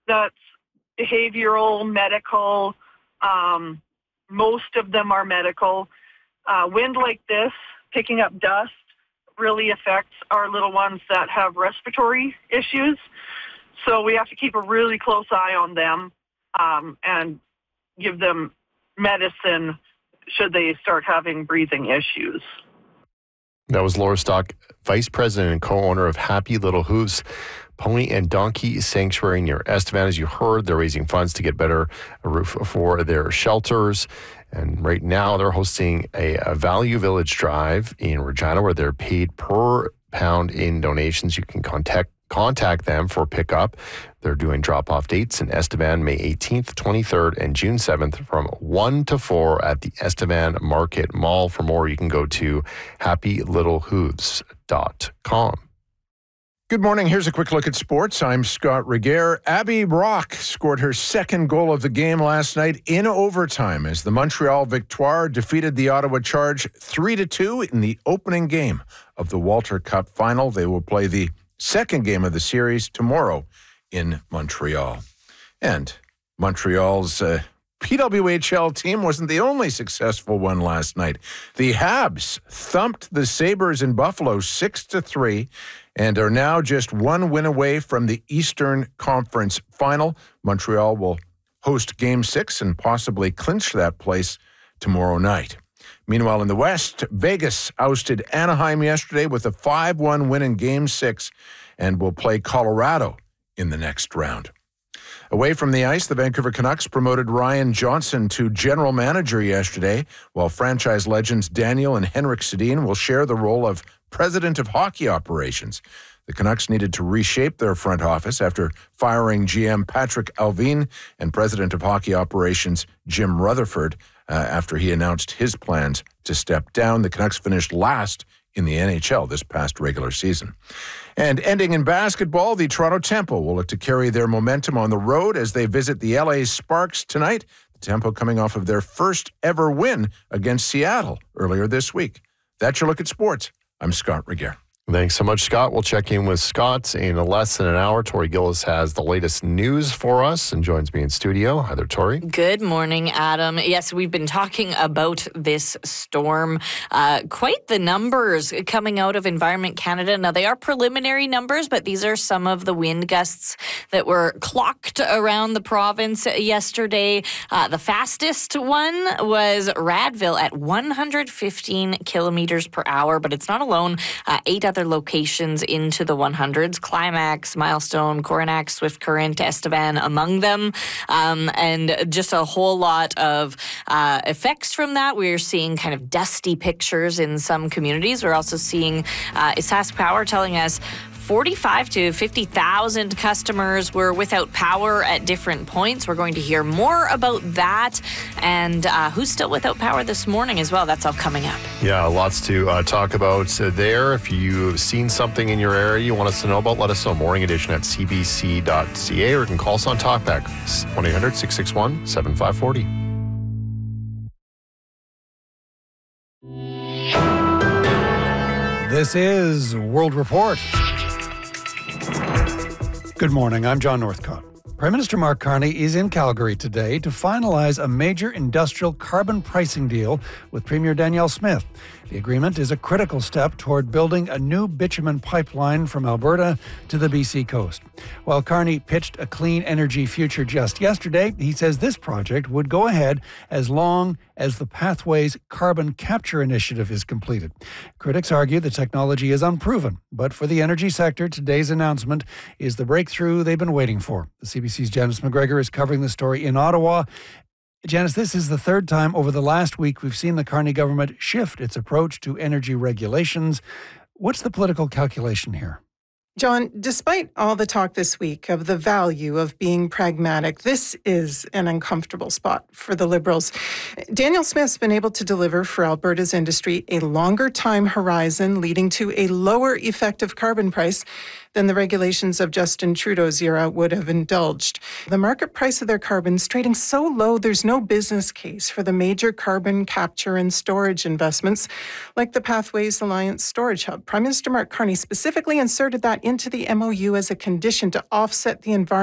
that's behavioral, medical. Most of them are medical. Wind like this, picking up dust, really affects our little ones that have respiratory issues. So we have to keep a really close eye on them and give them medicine should they start having breathing issues. That was Laura Stock, Vice President and co-owner of Happy Little Hooves Pony and Donkey Sanctuary near Estevan. As you heard, they're raising funds to get better roof for their shelters. And right now they're hosting a Value Village Drive in Regina where they're paid per pound in donations. You can contact them for pickup. They're doing drop-off dates in Estevan, May 18th, 23rd, and June 7th from 1 to 4 at the Estevan Market Mall. For more, you can go to happylittlehooves.com. Good morning. Here's a quick look at sports. I'm Scott Regehr. Abby Brock scored her second goal of the game last night in overtime as the Montreal Victoire defeated the Ottawa Charge 3-2 in the opening game of the Walter Cup final. They will play the second game of the series tomorrow in Montreal. And Montreal's PWHL team wasn't the only successful one last night. The Habs thumped the Sabres in Buffalo 6-3 and are now just one win away from the Eastern Conference Final. Montreal will host Game 6 and possibly clinch that place tomorrow night. Meanwhile, in the West, Vegas ousted Anaheim yesterday with a 5-1 win in Game 6 and will play Colorado in the next round. Away from the ice, the Vancouver Canucks promoted Ryan Johnson to general manager yesterday, while franchise legends Daniel and Henrik Sedin will share the role of president of hockey operations. The Canucks needed to reshape their front office after firing GM Patrick Allvin and president of hockey operations Jim Rutherford after he announced his plans to step down. The Canucks finished last in the NHL this past regular season. And ending in basketball, the Toronto Tempo will look to carry their momentum on the road as they visit the LA Sparks tonight. The Tempo coming off of their first ever win against Seattle earlier this week. That's your look at sports. I'm Scott Regehr. Thanks so much, Scott. We'll check in with Scott in less than an hour. Tori Gillis has the latest news for us and joins me in studio. Hi there, Tori. Good morning, Adam. Yes, we've been talking about this storm. Quite the numbers coming out of Environment Canada. Now, they are preliminary numbers, but these are some of the wind gusts that were clocked around the province yesterday. The fastest one was Radville at 115 kilometers per hour, but it's not alone. 8 other locations into the 100s, Climax, Milestone, Coronach, Swift Current, Estevan among them, and just a whole lot of effects from that. We're seeing kind of dusty pictures in some communities. We're also seeing Sask Power telling us 45 to 50,000 customers were without power at different points. We're going to hear more about that and who's still without power this morning as well. That's all coming up. Yeah, lots to talk about there. If you've seen something in your area you want us to know about, let us know. Morning Edition at cbc.ca, or you can call us on Talkback, 1-800-661-7540. This is World Report. Good morning, I'm John Northcott. Prime Minister Mark Carney is in Calgary today to finalize a major industrial carbon pricing deal with Premier Danielle Smith. The agreement is a critical step toward building a new bitumen pipeline from Alberta to the BC coast. While Carney pitched a clean energy future just yesterday, he says this project would go ahead as long as the Pathways carbon capture initiative is completed. Critics argue the technology is unproven, but for the energy sector, today's announcement is the breakthrough they've been waiting for. The CBC's Janice McGregor is covering the story in Ottawa. Janice, this is the third time over the last week we've seen the Carney government shift its approach to energy regulations. What's the political calculation here? John, despite all the talk this week of the value of being pragmatic, this is an uncomfortable spot for the Liberals. Danielle Smith's been able to deliver for Alberta's industry a longer time horizon, leading to a lower effective carbon price than the regulations of Justin Trudeau's era would have indulged. The market price of their carbon is trading so low, there's no business case for the major carbon capture and storage investments like the Pathways Alliance Storage Hub. Prime Minister Mark Carney specifically inserted that into the MOU as a condition to offset the environment